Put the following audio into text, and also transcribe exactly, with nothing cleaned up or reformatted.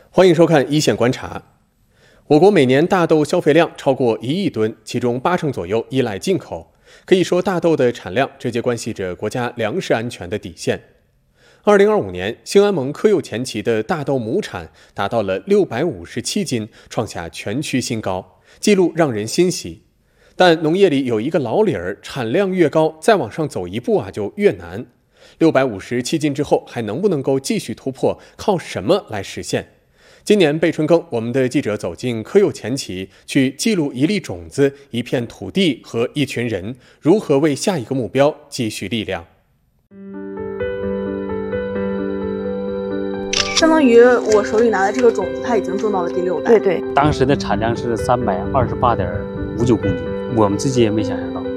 欢迎收看一线观察。我国每年大豆消费量超过一亿吨，其中八成左右依赖进口。可以说，大豆的产量直接关系着国家粮食安全的底线。二零二五年，兴安盟科幼前期的大豆亩产达到了六百五十七斤，创下全区新高，记录让人欣喜。但农业里有一个老理儿，产量越高，再往上走一步啊就越难。六百五十七斤之后，还能不能够继续突破？靠什么来实现？今年备春耕，我们的记者走进科幼前期，去记录一粒种子、一片土地和一群人如何为下一个目标积蓄力量。 相当于我手里拿的这个种子，它已经种到了第六代。 对对，当时的产量是三百二十八点五九公斤，我们自己也没想象到。